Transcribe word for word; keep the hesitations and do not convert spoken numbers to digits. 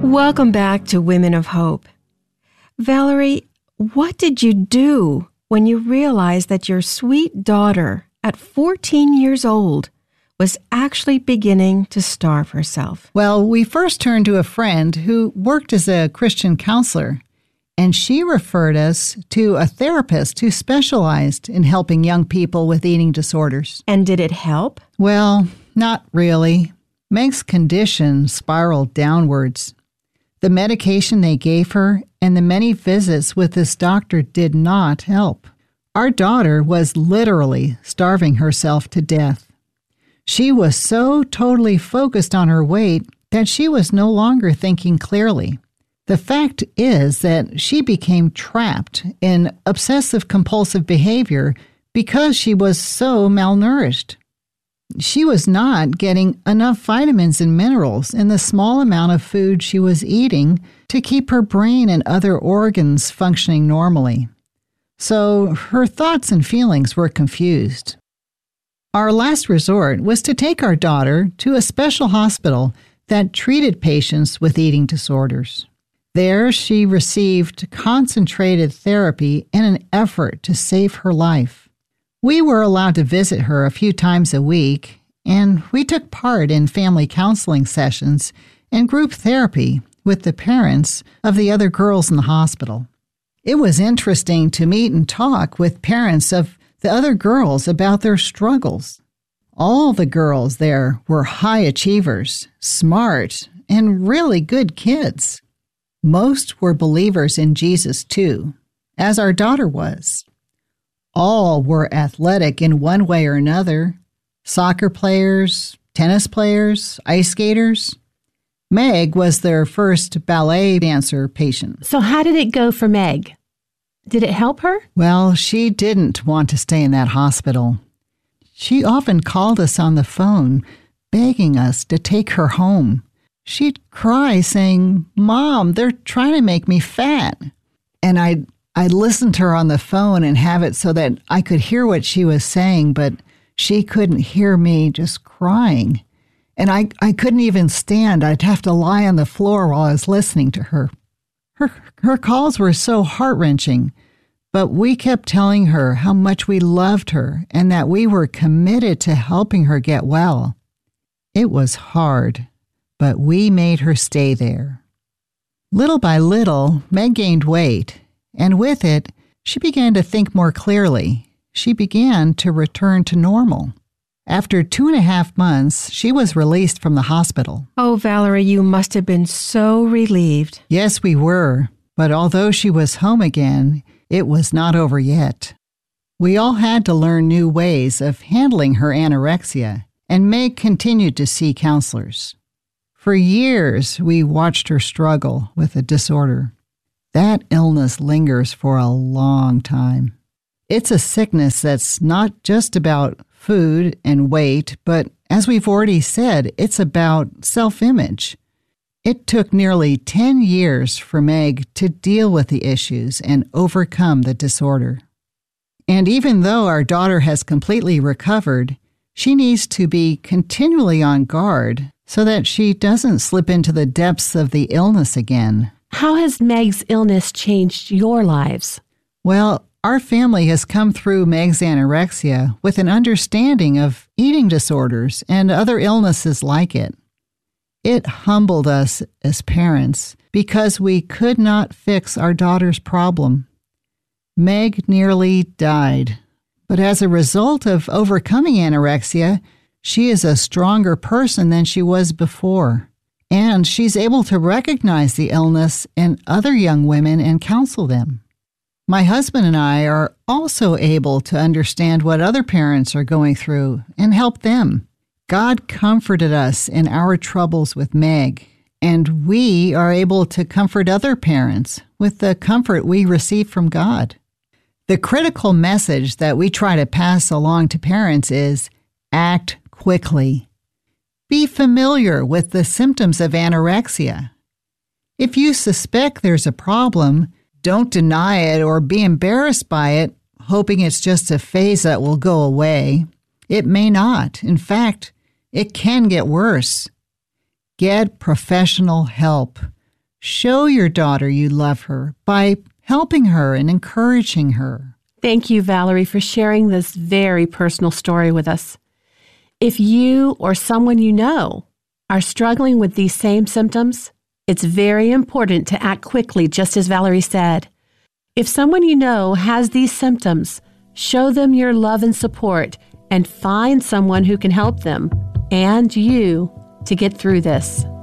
Welcome back to Women of Hope. Valerie, what did you do when you realized that your sweet daughter, at fourteen years old, was actually beginning to starve herself? Well, we first turned to a friend who worked as a Christian counselor, and she referred us to a therapist who specialized in helping young people with eating disorders. And did it help? Well, not really. Meg's condition spiraled downwards. The medication they gave her and the many visits with this doctor did not help. Our daughter was literally starving herself to death. She was so totally focused on her weight that she was no longer thinking clearly. The fact is that she became trapped in obsessive-compulsive behavior because she was so malnourished. She was not getting enough vitamins and minerals in the small amount of food she was eating to keep her brain and other organs functioning normally. So her thoughts and feelings were confused. Our last resort was to take our daughter to a special hospital that treated patients with eating disorders. There, she received concentrated therapy in an effort to save her life. We were allowed to visit her a few times a week, and we took part in family counseling sessions and group therapy with the parents of the other girls in the hospital. It was interesting to meet and talk with parents of the other girls about their struggles. All the girls there were high achievers, smart, and really good kids. Most were believers in Jesus too, as our daughter was. All were athletic in one way or another. Soccer players, tennis players, ice skaters. Meg was their first ballet dancer patient. So how did it go for Meg? Did it help her? Well, she didn't want to stay in that hospital. She often called us on the phone, begging us to take her home. She'd cry saying, "Mom, they're trying to make me fat." And I'd I'd listen to her on the phone and have it so that I could hear what she was saying, but she couldn't hear me just crying. And I, I couldn't even stand. I'd have to lie on the floor while I was listening to her. Her, her calls were so heart-wrenching, but we kept telling her how much we loved her and that we were committed to helping her get well. It was hard, but we made her stay there. Little by little, Meg gained weight. And with it, she began to think more clearly. She began to return to normal. After two and a half months, she was released from the hospital. Oh, Valerie, you must have been so relieved. Yes, we were. But although she was home again, it was not over yet. We all had to learn new ways of handling her anorexia, and Meg continued to see counselors. For years, we watched her struggle with the disorder. That illness lingers for a long time. It's a sickness that's not just about food and weight, but as we've already said, it's about self-image. It took nearly ten years for Meg to deal with the issues and overcome the disorder. And even though our daughter has completely recovered, she needs to be continually on guard so that she doesn't slip into the depths of the illness again. How has Meg's illness changed your lives? Well, our family has come through Meg's anorexia with an understanding of eating disorders and other illnesses like it. It humbled us as parents because we could not fix our daughter's problem. Meg nearly died, but as a result of overcoming anorexia, she is a stronger person than she was before. And she's able to recognize the illness in other young women and counsel them. My husband and I are also able to understand what other parents are going through and help them. God comforted us in our troubles with Meg, and we are able to comfort other parents with the comfort we receive from God. The critical message that we try to pass along to parents is act quickly. Be familiar with the symptoms of anorexia. If you suspect there's a problem, don't deny it or be embarrassed by it, hoping it's just a phase that will go away. It may not. In fact, it can get worse. Get professional help. Show your daughter you love her by helping her and encouraging her. Thank you, Valerie, for sharing this very personal story with us. If you or someone you know are struggling with these same symptoms, it's very important to act quickly, just as Valerie said. If someone you know has these symptoms, show them your love and support and find someone who can help them and you to get through this.